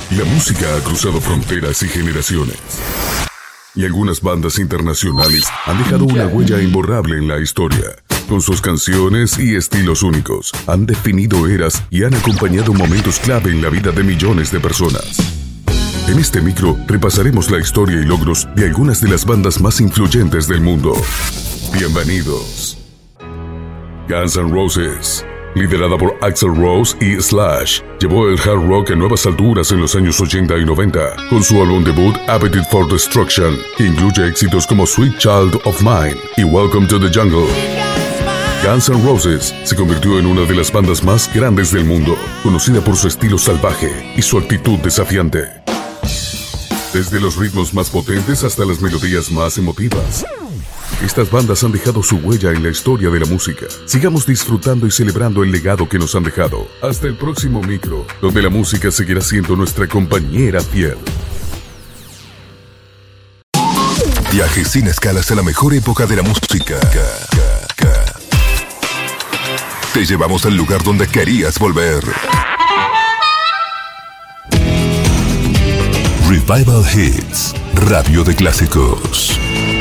La música ha cruzado fronteras y generaciones. Y algunas bandas internacionales han dejado una huella imborrable en la historia. Con sus canciones y estilos únicos, han definido eras y han acompañado momentos clave en la vida de millones de personas. En este micro repasaremos la historia y logros de algunas de las bandas más influyentes del mundo. Bienvenidos. Guns N' Roses, liderada por Axl Rose y Slash, llevó el hard rock a nuevas alturas en los años 80 y 90, con su álbum debut Appetite for Destruction, que incluye éxitos como Sweet Child of Mine y Welcome to the Jungle. Guns N' Roses se convirtió en una de las bandas más grandes del mundo, conocida por su estilo salvaje y su actitud desafiante. Desde los ritmos más potentes hasta las melodías más emotivas, estas bandas han dejado su huella en la historia de la música. Sigamos disfrutando y celebrando el legado que nos han dejado. Hasta el próximo micro, donde la música seguirá siendo nuestra compañera fiel. Viaje sin escalas a la mejor época de la música. Te llevamos al lugar donde querías volver. Revival Hits, radio de clásicos.